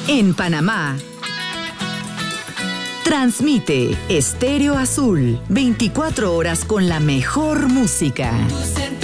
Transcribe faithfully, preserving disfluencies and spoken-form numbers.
En Panamá, transmite Estéreo Azul, veinticuatro horas con la mejor música. Tu